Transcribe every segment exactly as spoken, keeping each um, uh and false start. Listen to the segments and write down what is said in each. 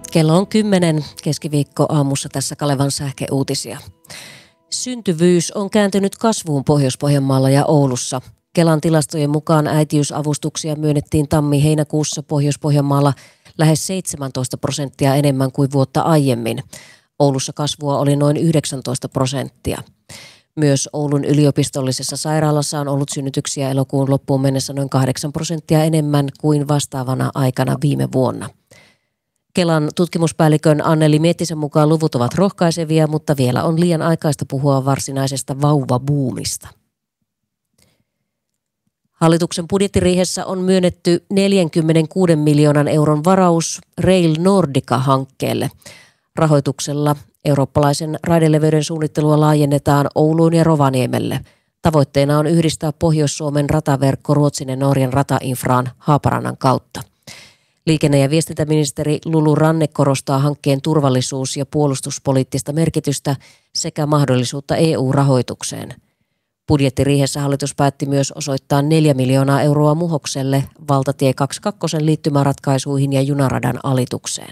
Kello on kymmenen keskiviikko aamussa tässä Kalevan sähkeuutisia. Syntyvyys on kääntynyt kasvuun Pohjois-Pohjanmaalla ja Oulussa. Kelan tilastojen mukaan äitiysavustuksia myönnettiin tammi-heinäkuussa Pohjois-Pohjanmaalla lähes seitsemäntoista prosenttia enemmän kuin vuotta aiemmin. Oulussa kasvua oli noin yhdeksäntoista prosenttia. Myös Oulun yliopistollisessa sairaalassa on ollut synnytyksiä elokuun loppuun mennessä noin kahdeksan prosenttia enemmän kuin vastaavana aikana viime vuonna. Kelan tutkimuspäällikön Anneli Miettisen mukaan luvut ovat rohkaisevia, mutta vielä on liian aikaista puhua varsinaisesta vauvabuumista. Hallituksen budjettiriihessä on myönnetty neljänkymmenenkuuden miljoonan euron varaus Rail Nordica-hankkeelle. Rahoituksella eurooppalaisen raideleveyden suunnittelua laajennetaan Ouluun ja Rovaniemelle. Tavoitteena on yhdistää Pohjois-Suomen rataverkko Ruotsin ja Norjan ratainfraan Haaparannan kautta. Liikenne- ja viestintäministeri Lulu Ranne korostaa hankkeen turvallisuus- ja puolustuspoliittista merkitystä sekä mahdollisuutta E U-rahoitukseen. Budjettiriihessä hallitus päätti myös osoittaa neljä miljoonaa euroa Muhokselle valtatie kaksikymmentäkaksi liittymäratkaisuihin ja junaradan alitukseen.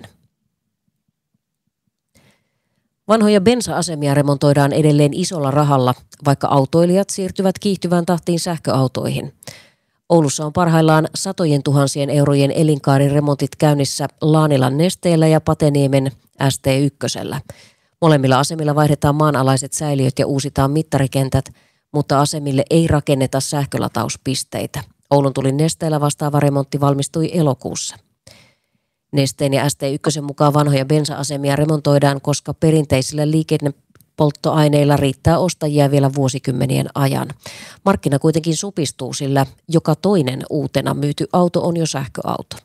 Vanhoja bensa-asemia remontoidaan edelleen isolla rahalla, vaikka autoilijat siirtyvät kiihtyvään tahtiin sähköautoihin. Oulussa on parhaillaan satojen tuhansien eurojen elinkaariremontit käynnissä Laanilan Nesteellä ja Pateniemen S T yksi. Molemmilla asemilla vaihdetaan maanalaiset säiliöt ja uusitaan mittarikentät, mutta asemille ei rakenneta sähkölatauspisteitä. Oulun Tulin Nesteellä vastaava remontti valmistui elokuussa. Nesteen ja S T yksi mukaan vanhoja bensa-asemia remontoidaan, koska perinteisillä liikennepolttoaineilla riittää ostajia vielä vuosikymmenien ajan. Markkina kuitenkin supistuu, sillä joka toinen uutena myyty auto on jo sähköauto.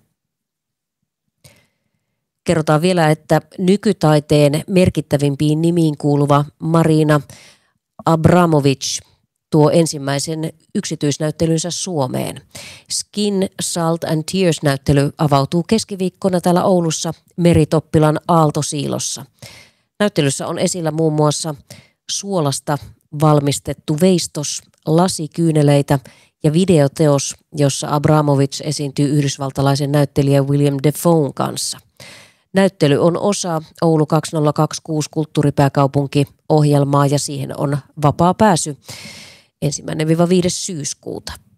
Kerrotaan vielä, että nykytaiteen merkittävimpiin nimiin kuuluva Marina Abramovic tuo ensimmäisen yksityisnäyttelynsä Suomeen. Skin, Salt and Tears-näyttely avautuu keskiviikkona täällä Oulussa Meritoppilan Aaltosiilossa. Näyttelyssä on esillä muun muassa suolasta valmistettu veistos, lasikyyneleitä ja videoteos, jossa Abramovic esiintyy yhdysvaltalaisen näyttelijä William Defoen kanssa. Näyttely on osa Oulu kaksituhattakaksikymmentäkuusi kulttuuripääkaupunki-ohjelmaa ja siihen on vapaa pääsy ensimmäinen viides syyskuuta.